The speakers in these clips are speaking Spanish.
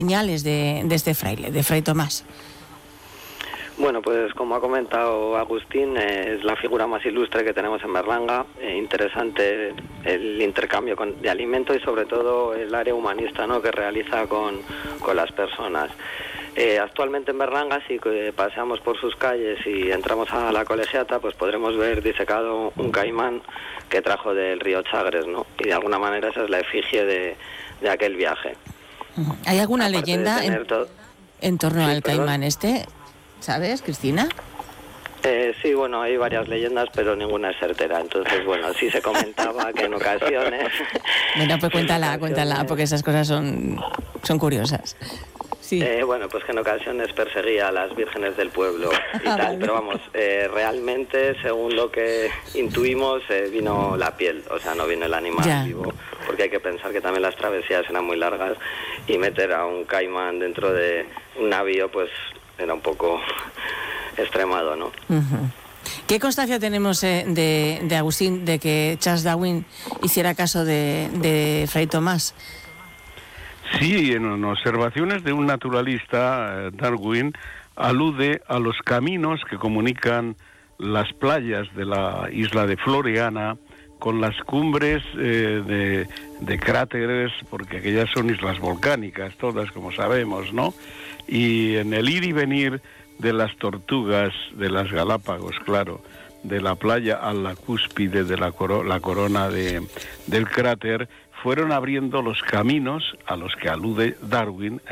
señales de este fraile, de Fray Tomás? Bueno, pues como ha comentado Agustín, es la figura más ilustre que tenemos en Berlanga. Interesante el intercambio de alimento y sobre todo el área humanista, ¿no?, que realiza con las personas. Actualmente en Berlanga, si paseamos por sus calles y entramos a la colegiata, pues podremos ver disecado un caimán que trajo del río Chagres, ¿no? Y de alguna manera esa es la efigie de aquel viaje. ¿Hay alguna Aparte leyenda en torno al perdón. caimán este? ¿Sabes, Cristina? Sí, bueno, hay varias leyendas, pero ninguna es certera. Entonces, bueno, sí se comentaba que en ocasiones... Bueno, pues cuéntala, porque esas cosas son curiosas. Sí. Bueno, pues que en ocasiones perseguía a las vírgenes del pueblo y tal, vale. Pero vamos, realmente, según lo que intuimos, vino la piel, o sea, no vino el animal vivo, porque hay que pensar que también las travesías eran muy largas y meter a un caimán dentro de un navío, pues era un poco extremado, ¿no? Uh-huh. ¿Qué constancia tenemos de Agustín de que Charles Darwin hiciera caso de Fray Tomás? Sí, en observaciones de un naturalista, Darwin alude a los caminos que comunican las playas de la isla de Floreana con las cumbres de cráteres, porque aquellas son islas volcánicas, todas como sabemos, ¿no? Y en el ir y venir de las tortugas de las Galápagos, claro, de la playa a la cúspide de la corona del cráter, fueron abriendo los caminos a los que alude Darwin,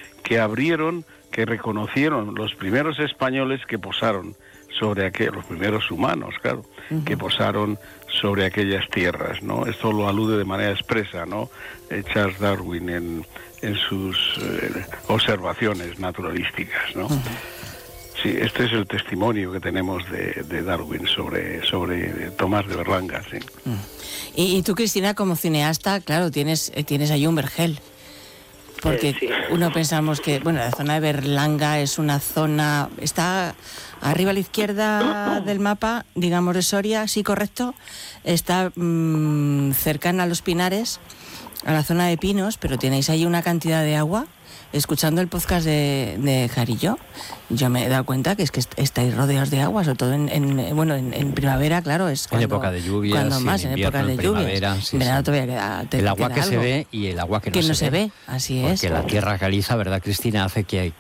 que reconocieron los primeros españoles que posaron sobre los primeros humanos, claro, uh-huh, que posaron sobre aquellas tierras, ¿no? Esto lo alude de manera expresa, ¿no?, Charles Darwin en sus observaciones naturalísticas, ¿no? Uh-huh. Sí, este es el testimonio que tenemos de Darwin sobre Tomás de Berlanga, sí. Uh-huh. Y tú, Cristina, como cineasta, claro, tienes ahí un vergel. Porque sí. Uno pensamos que, bueno, la zona de Berlanga es una zona... Está arriba a la izquierda del mapa, digamos, de Soria, ¿sí, correcto? Está cercana a los Pinares, a la zona de Pinos, pero tenéis ahí una cantidad de agua. Escuchando el podcast de Jarillo, yo me he dado cuenta que estáis rodeados de agua, sobre todo en primavera, claro, es cuando, en época de lluvias, cuando más, en invierno, épocas de lluvias. Sí, en verano sí. todavía el agua que algo. se ve y el agua que no se ve. Así es. Porque la tierra caliza, ¿verdad, Cristina? Hace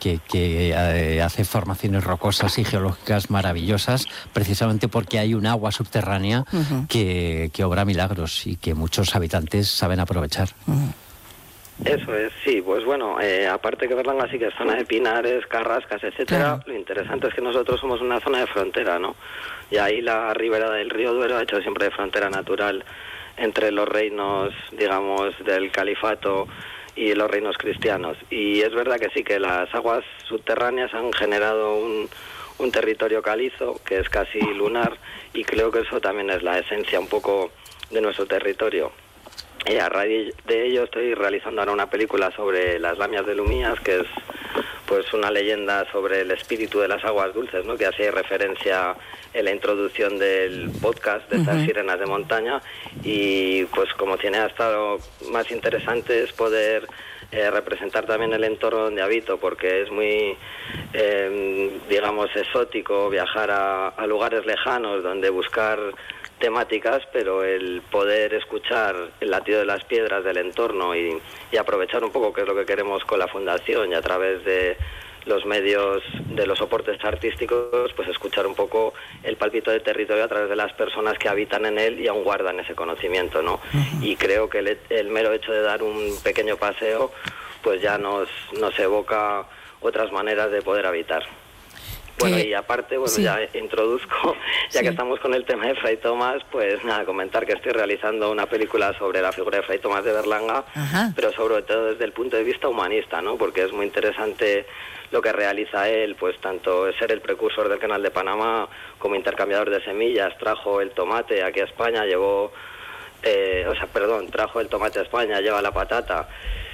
que hace formaciones rocosas y geológicas maravillosas, precisamente porque hay un agua subterránea, uh-huh, que obra milagros y que muchos habitantes saben aprovechar. Uh-huh. Eso es, sí, pues bueno, aparte que Berlanga sí que es zona de pinares, carrascas, etcétera, Lo interesante es que nosotros somos una zona de frontera, ¿no? Y ahí la ribera del río Duero ha hecho siempre de frontera natural entre los reinos, digamos, del califato y los reinos cristianos. Y es verdad que sí, que las aguas subterráneas han generado un territorio calizo que es casi lunar, y creo que eso también es la esencia un poco de nuestro territorio. Y a raíz de ello estoy realizando ahora una película sobre las lamias de Lumías, que es pues una leyenda sobre el espíritu de las aguas dulces, ¿no?, que hace referencia en la introducción del podcast de estas, uh-huh, sirenas de montaña. Y pues como cineasta lo más interesante es poder representar también el entorno donde habito, porque es muy, digamos, exótico viajar a lugares lejanos donde buscar temáticas, pero el poder escuchar el latido de las piedras del entorno y aprovechar un poco, que es lo que queremos con la fundación, y a través de los medios, de los soportes artísticos, pues escuchar un poco el pálpito de territorio a través de las personas que habitan en él y aún guardan ese conocimiento, ¿no? Uh-huh. Y creo que el mero hecho de dar un pequeño paseo, pues ya nos evoca otras maneras de poder habitar. Bueno, y aparte, sí, ya introduzco, ya, sí, que estamos con el tema de Fray Tomás, pues nada, comentar que estoy realizando una película sobre la figura de Fray Tomás de Berlanga, ajá, pero sobre todo desde el punto de vista humanista, ¿no? Porque es muy interesante lo que realiza él, pues tanto ser el precursor del Canal de Panamá como intercambiador de semillas, trajo el tomate aquí a España, trajo el tomate a España, lleva la patata.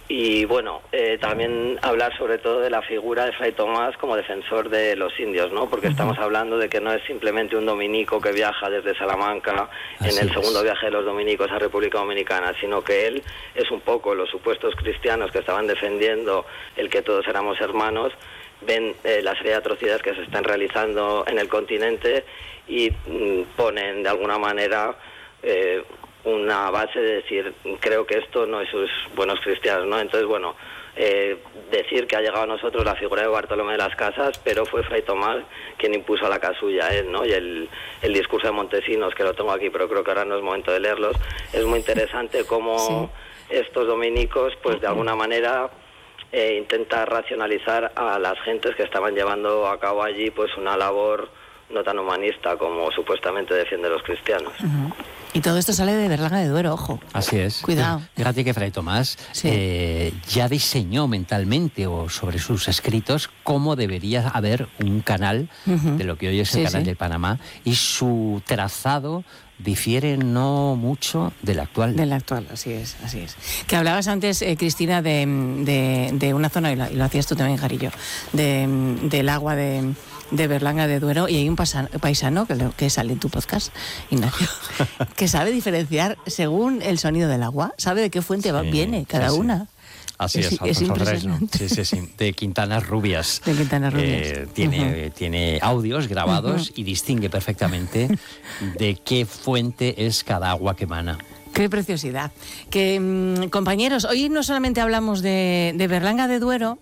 Y bueno, también hablar sobre todo de la figura de Fray Tomás como defensor de los indios, ¿no? Porque estamos hablando de que no es simplemente un dominico que viaja desde Salamanca en el segundo viaje de los dominicos a República Dominicana, sino que él es un poco los supuestos cristianos que estaban defendiendo el que todos éramos hermanos, ven la serie de atrocidades que se están realizando en el continente y ponen de alguna manera una base de decir, creo que esto no es sus buenos cristianos, ¿no? Entonces, bueno, decir que ha llegado a nosotros la figura de Bartolomé de las Casas, pero fue Fray Tomás quien impuso a la casulla él, ¿no? Y el discurso de Montesinos, que lo tengo aquí, pero creo que ahora no es momento de leerlos, es muy interesante cómo estos dominicos, pues de alguna manera intenta racionalizar a las gentes que estaban llevando a cabo allí pues una labor no tan humanista como supuestamente defienden los cristianos. Y todo esto sale de Berlanga de Duero, ojo. Así es. Cuidado. Fíjate que Fray Tomás ya diseñó mentalmente o sobre sus escritos cómo debería haber un canal de lo que hoy es el canal de Panamá, y su trazado difiere no mucho del actual. Del actual, así es, así es. Que hablabas antes, Cristina, de una zona, y lo hacías tú también, Jarillo, del agua de Berlanga de Duero, y hay un paisano que sale en tu podcast, Ignacio, que sabe diferenciar según el sonido del agua, sabe de qué fuente viene cada una. Así es impresionante. Sí, de Quintanas Rubias. De Quintanas Rubias. Tiene audios grabados y distingue perfectamente de qué fuente es cada agua que emana. Qué preciosidad. Que, compañeros, hoy no solamente hablamos de Berlanga de Duero,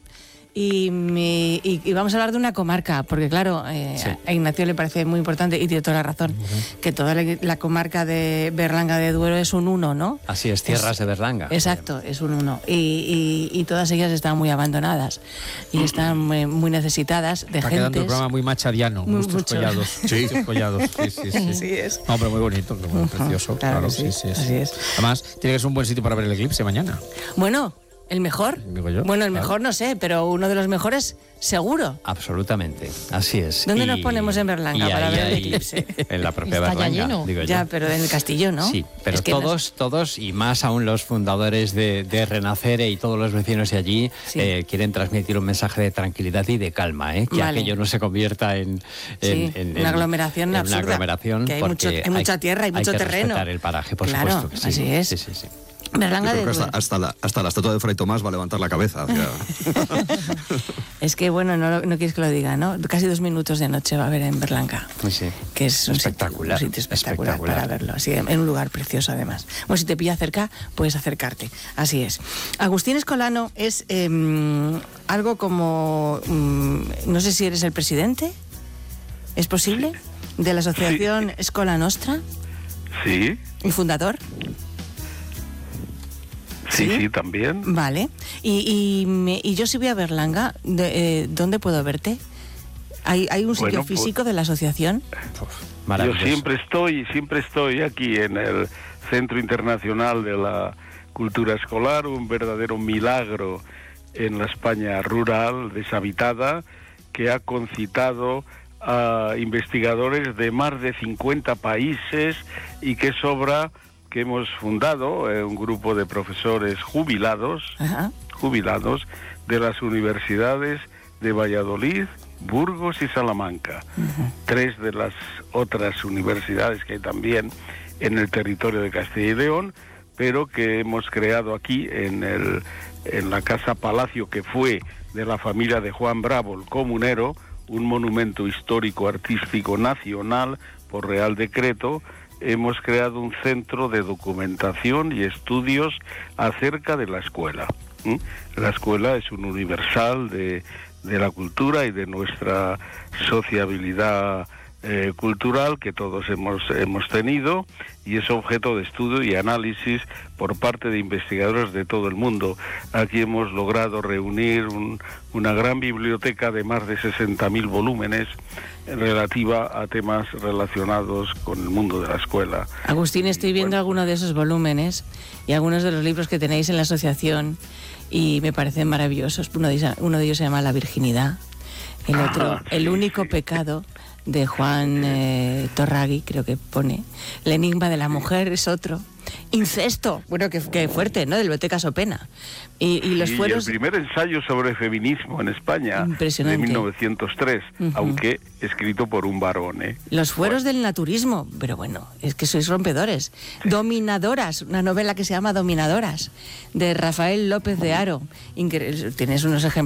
y vamos a hablar de una comarca, porque claro, a Ignacio le parece muy importante, y tiene toda la razón, que toda la comarca de Berlanga de Duero es un uno, ¿no? Así es, tierras de Berlanga. Exacto, es un uno. Y todas ellas están muy abandonadas y están muy necesitadas de Está gentes. quedando un programa muy machadiano, nuestros collados. Sí, collados. Sí. Así es. No, pero muy bonito, precioso. Claro, sí. Así es. Además, tiene que ser un buen sitio para ver el eclipse mañana. Bueno, ¿el mejor? Digo yo. Bueno, el mejor no sé, pero uno de los mejores seguro. Absolutamente, así es. ¿Dónde nos ponemos en Berlanga para ver el eclipse? En la propia Está Berlanga, ya lleno. digo yo. Ya, pero en el castillo, ¿no? Sí, pero Es que todos, y más aún los fundadores de Renacer y todos los vecinos de allí, quieren transmitir un mensaje de tranquilidad y de calma, que aquello no se convierta en una aglomeración absurda. Una aglomeración, que hay mucha tierra, hay mucho terreno. Hay que respetar el paraje, por supuesto. Que sí. Así es. Sí. Berlanga Yo creo de que Duero. hasta la estatua de Fray Tomás va a levantar la cabeza. O sea. Es que, bueno, no quieres que lo diga, ¿no? Casi 2 minutos de noche va a haber en Berlanga. Pues sí. Que es un espectacular. Sitio espectacular para verlo. Así, en un lugar precioso, además. Bueno, si te pilla cerca, puedes acercarte. Así es. Agustín Escolano es algo como... no sé si eres el presidente. ¿Es posible? De la asociación Escola Nostra. Sí. ¿Y fundador? Sí, también. Vale. Y yo si voy a Berlanga, ¿dónde puedo verte? ¿Hay un sitio físico de la asociación? Yo siempre estoy aquí en el Centro Internacional de la Cultura Escolar, un verdadero milagro en la España rural, deshabitada, que ha concitado a investigadores de más de 50 países y que es obra que hemos fundado, un grupo de profesores jubilados de las universidades de Valladolid, Burgos y Salamanca. 3 de las otras universidades que hay también en el territorio de Castilla y León, pero que hemos creado aquí en la Casa Palacio, que fue de la familia de Juan Bravo, el comunero, un monumento histórico artístico nacional por Real Decreto. Hemos creado un centro de documentación y estudios acerca de la escuela. La escuela es un universal de la cultura y de nuestra sociabilidad cultural que todos hemos tenido, y es objeto de estudio y análisis por parte de investigadores de todo el mundo. Aquí hemos logrado reunir una gran biblioteca de más de 60.000 volúmenes relativa a temas relacionados con el mundo de la escuela. Agustín, estoy viendo algunos de esos volúmenes y algunos de los libros que tenéis en la asociación y me parecen maravillosos. Uno de ellos se llama La virginidad, el otro, El único pecado, de Juan Torragui, creo que pone. El enigma de la mujer es otro. Incesto, bueno, qué fuerte, ¿no? De la Biblioteca Sopena. Y los fueros... el primer ensayo sobre feminismo en España, de 1903, aunque escrito por un varón, ¿eh? Los fueros del naturismo, pero bueno, es que sois rompedores. Sí. Dominadoras, una novela que se llama Dominadoras, de Rafael López de Haro. Tienes unos ejemplos